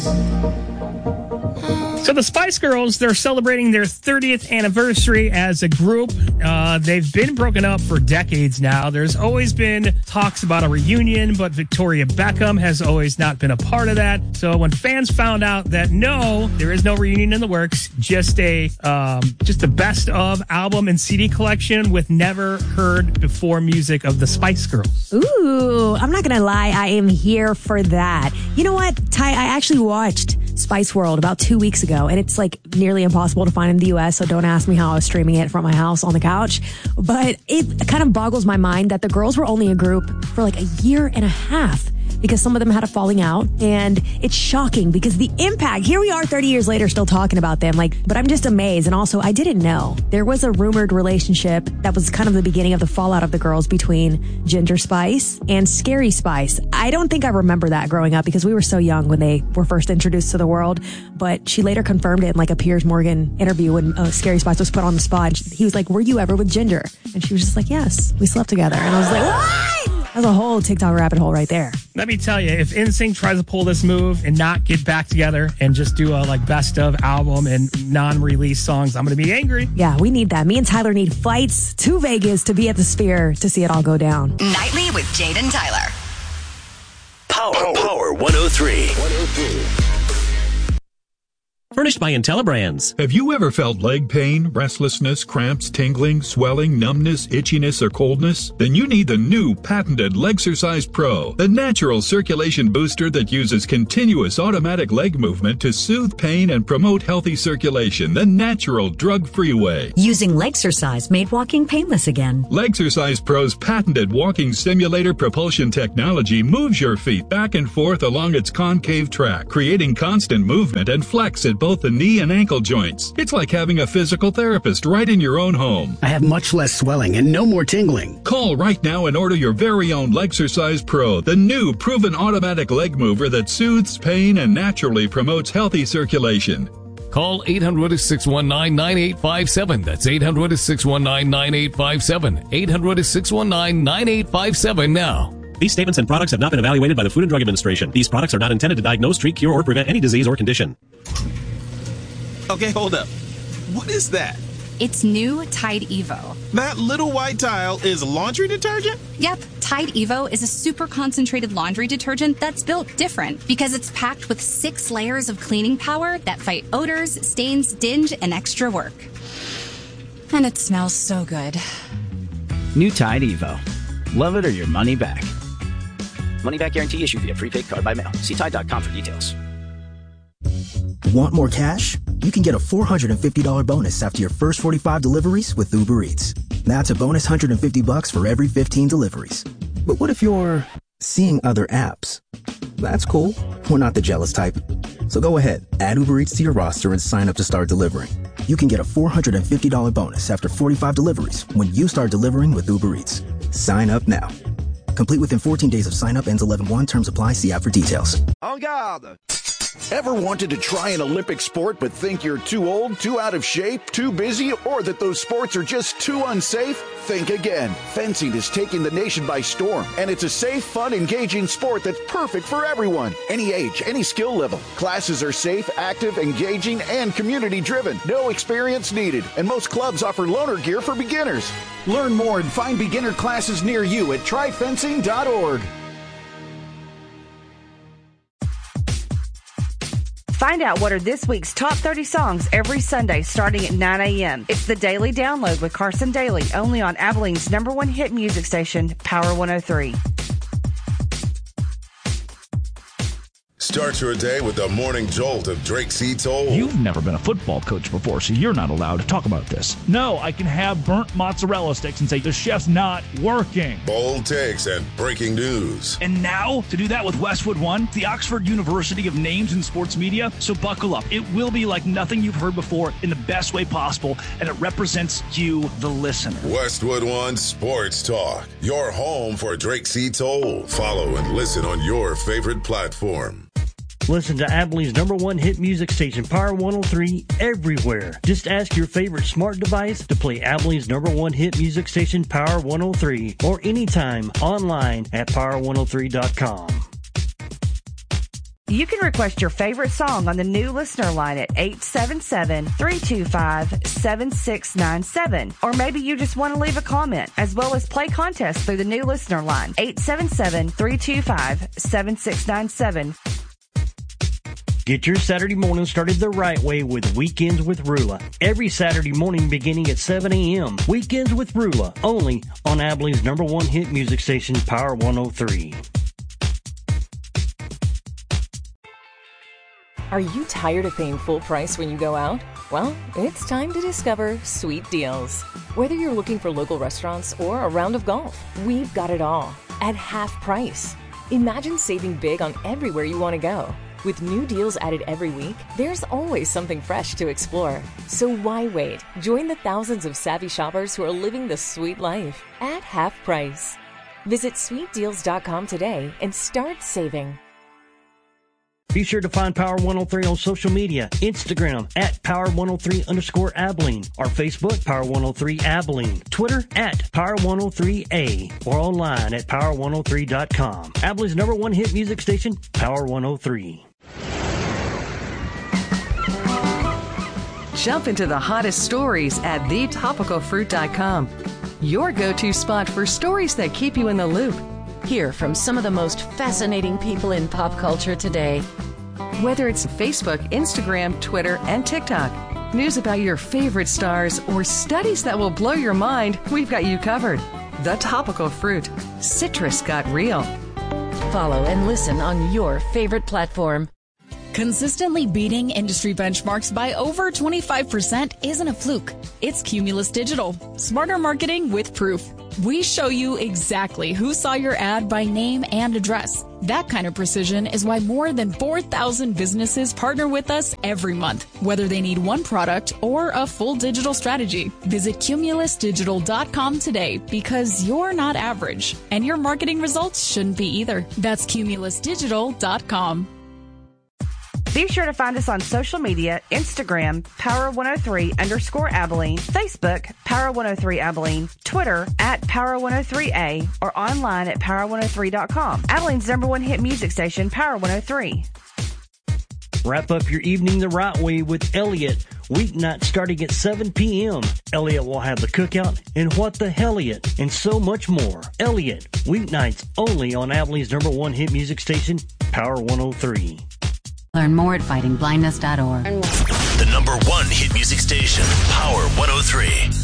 So the Spice Girls, they're celebrating their 30th anniversary as a group. They've been broken up for decades now. There's always been talks about a reunion, but Victoria Beckham has always not been a part of that. So when fans found out that no, there is no reunion in the works, just a best of album and CD collection with never heard before music of the Spice Girls. Ooh, I'm not going to lie. I am here for that. You know what, Ty? I actually watched Spice World about 2 weeks ago, and it's like nearly impossible to find in the U.S., so don't ask me how I was streaming it from my house on the couch. But it kind of boggles my mind that the girls were only a group for like a year and a half, because some of them had a falling out, and it's shocking because the impact, here we are 30 years later still talking about them, but I'm just amazed. And also, I didn't know there was a rumored relationship that was kind of the beginning of the fallout of the girls between Ginger Spice and Scary Spice. I don't think I remember that growing up because we were so young when they were first introduced to the world, but she later confirmed it in like a Piers Morgan interview when Scary Spice was put on the spot. He was like, "Were you ever with Ginger?" And she was just like, "Yes, we slept together." And I was like, "What?" That's a whole TikTok rabbit hole right there. Let me tell you, if NSYNC tries to pull this move and not get back together and just do a best of album and non-release songs, I'm going to be angry. Yeah, we need that. Me and Tyler need flights to Vegas to be at the Sphere to see it all go down. Nightly with Jade and Tyler. Power 103. Furnished by IntelliBrands. Have you ever felt leg pain, restlessness, cramps, tingling, swelling, numbness, itchiness, or coldness? Then you need the new patented Legsercise Pro, the natural circulation booster that uses continuous automatic leg movement to soothe pain and promote healthy circulation the natural drug-free way. Using Legsercise made walking painless again. Legsercise Pro's patented walking simulator propulsion technology moves your feet back and forth along its concave track, creating constant movement and flex at both the knee and ankle joints. It's like having a physical therapist right in your own home. I have much less swelling and no more tingling. Call right now and order your very own Legsercise Pro, the new proven automatic leg mover that soothes pain and naturally promotes healthy circulation. Call 800-619-9857. That's 800-619-9857. 800-619-9857 now. These statements and products have not been evaluated by the Food and Drug Administration. These products are not intended to diagnose, treat, cure, or prevent any disease or condition. Okay, hold up. What is that? It's new Tide Evo. That little white tile is laundry detergent? Yep, Tide Evo is a super concentrated laundry detergent that's built different because it's packed with 6 layers of cleaning power that fight odors, stains, dinge, and extra work. And it smells so good. New Tide Evo. Love it or your money back. Money back guarantee issued via prepaid card by mail. See Tide.com for details. Want more cash? You can get a $450 bonus after your first 45 deliveries with Uber Eats. That's a bonus $150 for every 15 deliveries. But what if you're seeing other apps? That's cool. We're not the jealous type. So go ahead, add Uber Eats to your roster and sign up to start delivering. You can get a $450 bonus after 45 deliveries when you start delivering with Uber Eats. Sign up now. Complete within 14 days of sign up. Ends 11/1. Terms apply. See app for details. En garde! Ever wanted to try an Olympic sport but think you're too old, too out of shape, too busy, or that those sports are just too unsafe? Think again. Fencing is taking the nation by storm, and it's a safe, fun, engaging sport that's perfect for everyone. Any age, any skill level. Classes are safe, active, engaging, and community-driven. No experience needed, and most clubs offer loaner gear for beginners. Learn more and find beginner classes near you at tryfencing.org. Find out what are this week's top 30 songs every Sunday starting at 9 a.m. It's the Daily Download with Carson Daly, only on Abilene's #1 hit music station, Power 103. Start your day with the morning jolt of Drake C. Toll. You've never been a football coach before, so you're not allowed to talk about this. No, I can have burnt mozzarella sticks and say the chef's not working. Bold takes and breaking news. And now, to do that with Westwood One, the Oxford University of Names in Sports Media. So buckle up. It will be like nothing you've heard before in the best way possible, and it represents you, the listener. Westwood One Sports Talk, your home for Drake C. Toll. Follow and listen on your favorite platform. Listen to Abilene's #1 hit music station, Power 103, everywhere. Just ask your favorite smart device to play Abilene's #1 hit music station, Power 103, or anytime online at power103.com. You can request your favorite song on the new listener line at 877-325-7697. Or maybe you just want to leave a comment, as well as play contests through the new listener line, 877-325-7697. Get your Saturday morning started the right way with Weekends with Rula. Every Saturday morning beginning at 7 a.m. Weekends with Rula, only on Abilene's #1 hit music station, Power 103. Are you tired of paying full price when you go out? Well, it's time to discover Sweet Deals. Whether you're looking for local restaurants or a round of golf, we've got it all at half price. Imagine saving big on everywhere you want to go. With new deals added every week, there's always something fresh to explore. So why wait? Join the thousands of savvy shoppers who are living the sweet life at half price. Visit sweetdeals.com today and start saving. Be sure to find Power 103 on social media, Instagram at Power103_Abilene, or Facebook, Power 103 Abilene, Twitter at Power 103A, or online at Power103.com. Abilene's #1 hit music station, Power 103. Jump into the hottest stories at thetopicalfruit.com. Your go-to spot for stories that keep you in the loop. Hear from some of the most fascinating people in pop culture today. Whether it's Facebook, Instagram, Twitter, and TikTok, news about your favorite stars, or studies that will blow your mind, we've got you covered. The Topical Fruit. Citrus got real. Follow and listen on your favorite platform. Consistently beating industry benchmarks by over 25% isn't a fluke. It's Cumulus Digital. Smarter marketing with proof. We show you exactly who saw your ad by name and address. That kind of precision is why more than 4,000 businesses partner with us every month, whether they need one product or a full digital strategy. Visit cumulusdigital.com today, because you're not average, and your marketing results shouldn't be either. That's cumulusdigital.com. Be sure to find us on social media, Instagram, Power103_Abilene, Facebook, Power103 Abilene, Twitter at Power103A, or online at Power103.com. Abilene's #1 hit music station, Power 103. Wrap up your evening the right way with Elliot. Weeknight starting at 7 p.m. Elliot will have the cookout and What the Helliot and so much more. Elliot, weeknights only on Abilene's #1 hit music station, Power 103. Learn more at fightingblindness.org. The #1 hit music station, Power 103.